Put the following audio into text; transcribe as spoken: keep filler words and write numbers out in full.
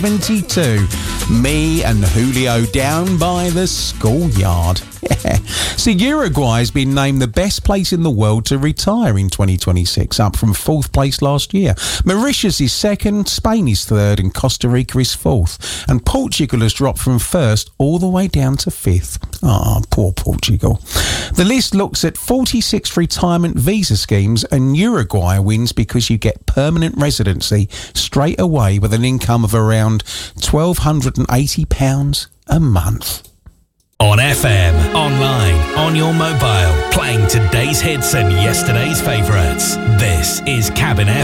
seventy-two. Me and Julio down by the schoolyard. Yeah. So Uruguay has been named the best place in the world to retire in twenty twenty-six, up from fourth place last year. Mauritius is second, Spain is third, and Costa Rica is fourth. And Portugal has dropped from first all the way down to fifth. Ah, oh, poor Portugal. The list looks at forty-six retirement visa schemes, and Uruguay wins because you get permanent residency straight away with an income of around one thousand two hundred eighty pounds a month. On F M, online, on your mobile, playing today's hits and yesterday's favourites. This is Cabin F M.